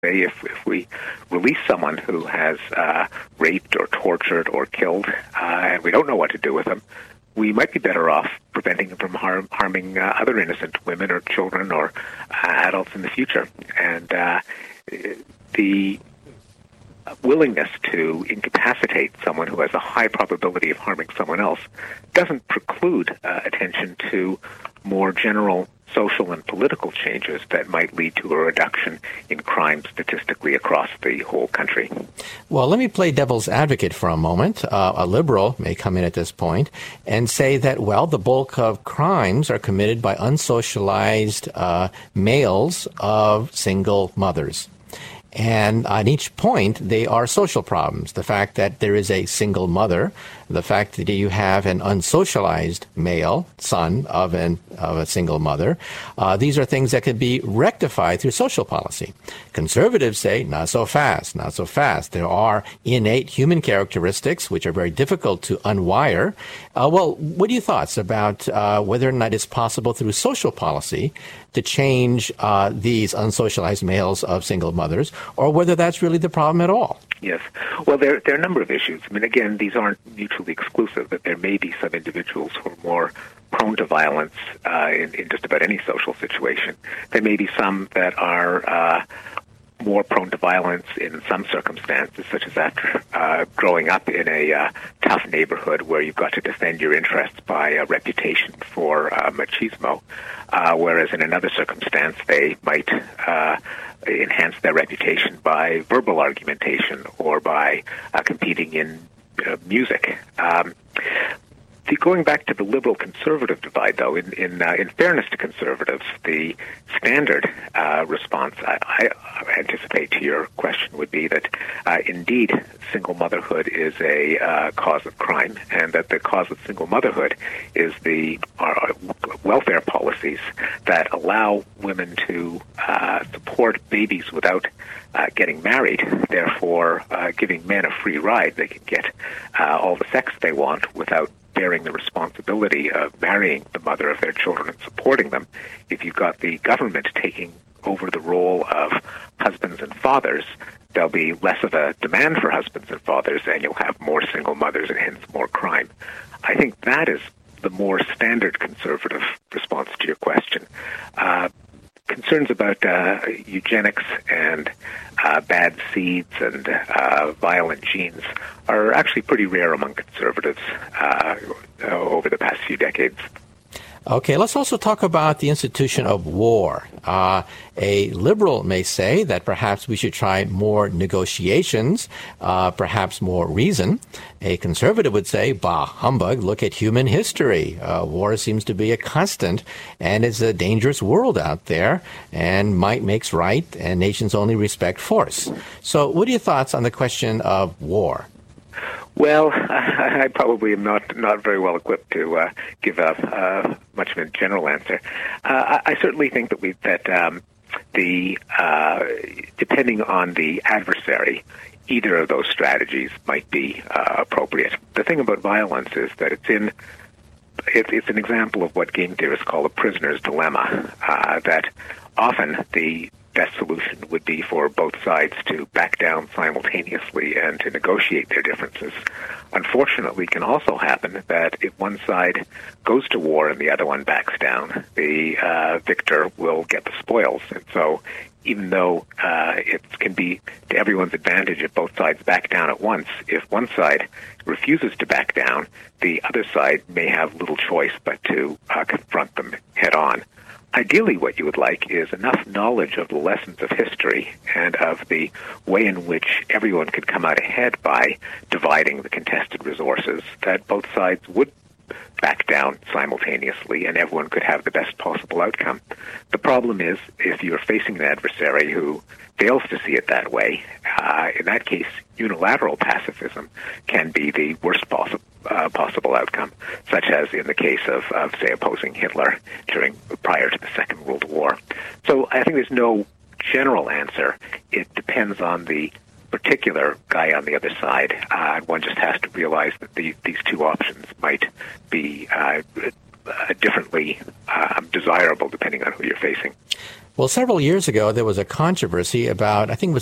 say if we release someone who has raped or tortured or killed, and we don't know what to do with them, we might be better off preventing them from harming other innocent women or children or adults in the future. And the willingness to incapacitate someone who has a high probability of harming someone else doesn't preclude attention to more general social and political changes that might lead to a reduction in crime statistically across the whole country. Well, let me play devil's advocate for a moment. A liberal may come in at this point and say that, well, the bulk of crimes are committed by unsocialized males of single mothers. And on each point, they are social problems. The fact that there is a single mother, the fact that you have an unsocialized male, son of a single mother, these are things that could be rectified through social policy. Conservatives say, not so fast, not so fast. There are innate human characteristics which are very difficult to unwire. Well, what are your thoughts about whether or not it's possible through social policy to change these unsocialized males of single mothers, or whether that's really the problem at all? Yes. Well, there are a number of issues. I mean, again, these aren't mutually exclusive, that there may be some individuals who are more prone to violence in just about any social situation. There may be some that are more prone to violence in some circumstances, such as after growing up in a tough neighborhood where you've got to defend your interests by a reputation for machismo, whereas in another circumstance they might enhance their reputation by verbal argumentation or by competing in music. Going back to the liberal-conservative divide, though, in fairness to conservatives, the standard response, I anticipate to your question, would be that indeed single motherhood is a cause of crime, and that the cause of single motherhood is the welfare policies that allow women to support babies without getting married, therefore giving men a free ride. They can get all the sex they want without bearing the responsibility of marrying the mother of their children and supporting them. If you've got the government taking over the role of husbands and fathers, there'll be less of a demand for husbands and fathers, and you'll have more single mothers and hence more crime. I think that is the more standard conservative response to your question. Concerns about eugenics and bad seeds and violent genes are actually pretty rare among conservatives over the past few decades. Okay, let's also talk about the institution of war. A liberal may say that perhaps we should try more negotiations, perhaps more reason. A conservative would say, bah, humbug, look at human history. War seems to be a constant, and it's a dangerous world out there, and might makes right, and nations only respect force. So what are your thoughts on the question of war? Well, I probably am not very well equipped to give much of a general answer. I certainly think that depending on the adversary, either of those strategies might be appropriate. The thing about violence is that it's an example of what game theorists call a prisoner's dilemma. That often the best solution would be for both sides to back down simultaneously and to negotiate their differences. Unfortunately, it can also happen that if one side goes to war and the other one backs down, the victor will get the spoils. And so even though it can be to everyone's advantage if both sides back down at once, if one side refuses to back down, the other side may have little choice but to confront them head on. Ideally, what you would like is enough knowledge of the lessons of history and of the way in which everyone could come out ahead by dividing the contested resources that both sides would back down simultaneously and everyone could have the best possible outcome. The problem is if you're facing an adversary who fails to see it that way, in that case, unilateral pacifism can be the worst possible outcome, such as in the case of say, opposing Hitler prior to the Second World War. So I think there's no general answer. It depends on the particular guy on the other side. One just has to realize that these two options might be differently desirable depending on who you're facing. Well, several years ago, there was a controversy about, I think it was